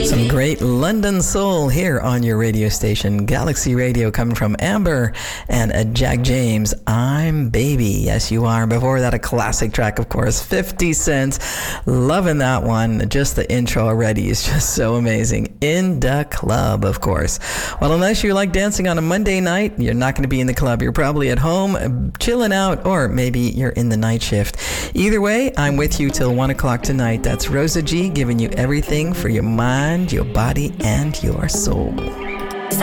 Some great London soul here on your radio station, Galaxy Radio, coming from Amber and Jack James. I'm Baby. Yes, you are. Before that, a classic track, of course, 50 Cent. Loving that one. Just the intro already is just so amazing. In the Club, of course. Well, unless you like dancing on a Monday night, you're not going to be in the club. You're probably at home, chilling out, or maybe you're in the night shift. Either way, I'm with you till 1 o'clock tonight. That's Rosa G giving you everything for your mind, your body, and your soul.